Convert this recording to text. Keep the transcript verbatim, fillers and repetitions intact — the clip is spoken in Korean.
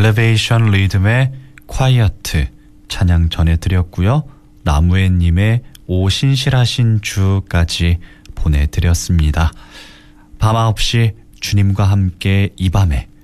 엘리베이션 리듬의 quiet 찬양 전해드렸고요. 나무애님의 오 신실하신 주까지 보내드렸습니다. 밤 아홉 시 주님과 함께 이 밤에